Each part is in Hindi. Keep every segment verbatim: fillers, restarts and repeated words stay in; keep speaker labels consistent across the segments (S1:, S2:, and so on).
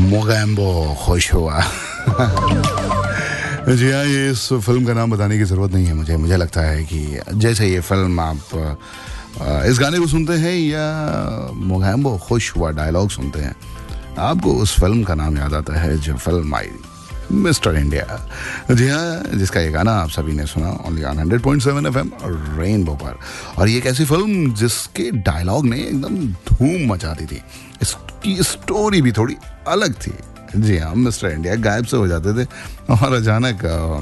S1: मोगैम्बो खुश हुआ। जी हाँ, ये इस फिल्म का नाम बताने की ज़रूरत नहीं है मुझे मुझे लगता है कि जैसे ये फिल्म आप इस गाने को सुनते हैं या मोगैम्बो खुश हुआ डायलॉग सुनते हैं, आपको उस फिल्म का नाम याद आता है जो फिल्म आई मिस्टर इंडिया। जी हाँ, जिसका ये गाना आप सभी ने सुना only on hundred point seven FM rainbow पर। और ये एक ऐसी फिल्म जिसके डायलॉग ने एकदम धूम मचा दी थी, इसकी स्टोरी भी थोड़ी अलग थी। जी हाँ, मिस्टर इंडिया गायब से हो जाते थे और अचानक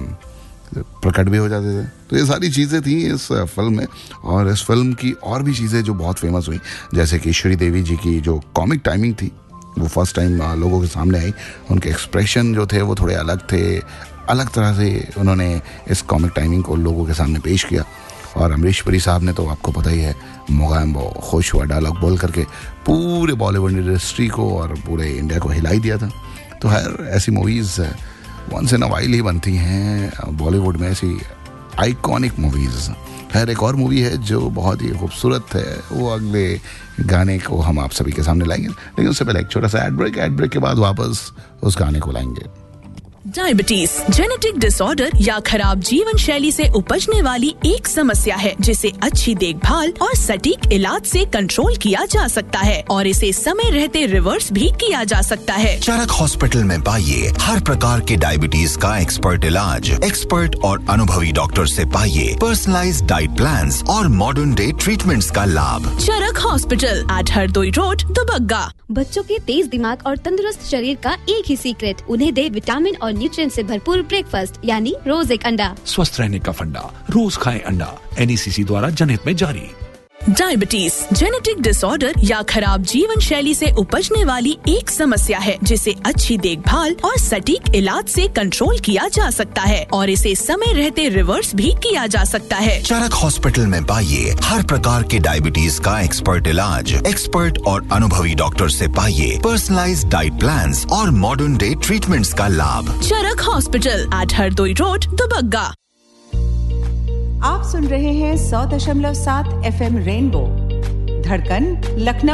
S1: प्रकट भी हो जाते थे। तो ये सारी चीज़ें थी इस फिल्म में। और इस फिल्म की और भी चीज़ें जो बहुत फेमस हुई, जैसे कि श्रीदेवी जी की जो कॉमिक टाइमिंग थी, वो फर्स्ट टाइम लोगों के सामने आई। उनके एक्सप्रेशन जो थे वो थोड़े अलग थे, अलग तरह से उन्होंने इस कॉमिक टाइमिंग को लोगों के सामने पेश किया। और अमरीश पुरी साहब ने तो आपको पता ही है, मोगैम्बो खुश हुआ डायलॉग बोल करके पूरे बॉलीवुड इंडस्ट्री को और पूरे इंडिया को हिला ही दिया था। तो हर ऐसी movies once in a while he बनती हैं बॉलीवुड में, ऐसी आइकॉनिक मूवीज़। खैर, एक और मूवी है जो बहुत ही खूबसूरत है, वो अगले गाने को हम आप सभी के सामने लाएंगे, लेकिन उससे पहले एक छोटा सा एड ब्रेक एड ब्रेक के बाद वापस उस गाने को लाएंगे।
S2: डायबिटीज जेनेटिक डिसऑर्डर या खराब जीवन शैली से उपजने वाली एक समस्या है जिसे अच्छी देखभाल और सटीक इलाज से कंट्रोल किया जा सकता है और इसे समय रहते रिवर्स भी किया जा सकता है।
S3: चरक हॉस्पिटल में पाइए हर प्रकार के डायबिटीज का एक्सपर्ट इलाज, एक्सपर्ट और अनुभवी डॉक्टर से पाइए पर्सनलाइज्ड डाइट प्लान्स और मॉडर्न डे ट्रीटमेंट्स का लाभ।
S2: चरक hospital eight Hardoi road, Dubagga.
S4: बच्चों के तेज दिमाग और तंदुरुस्त शरीर का एक ही सीक्रेट, उन्हें दे विटामिन और न्यूट्रिएंट से भरपूर ब्रेकफास्ट, यानी रोज एक अंडा।
S5: स्वस्थ रहने का फंडा, रोज खाएं अंडा। एनईसीसी द्वारा जनहित में जारी।
S2: डायबिटीज जेनेटिक डिसऑर्डर या खराब जीवन शैली से उपजने वाली एक समस्या है जिसे अच्छी देखभाल और सटीक इलाज से कंट्रोल किया जा सकता है और इसे समय रहते रिवर्स भी किया जा सकता है।
S3: चरक हॉस्पिटल में पाइए हर प्रकार के डायबिटीज का एक्सपर्ट इलाज, एक्सपर्ट और अनुभवी डॉक्टर से पाइए पर्सनलाइज्ड डाइट प्लान्स और मॉडर्न डे ट्रीटमेंट्स का लाभ।
S2: चरक hospital eight Hardoi road, Dubagga.
S6: आप सुन रहे हैं सौ दशमलव सात एफएम रेनबो, धड़कन लखनऊ।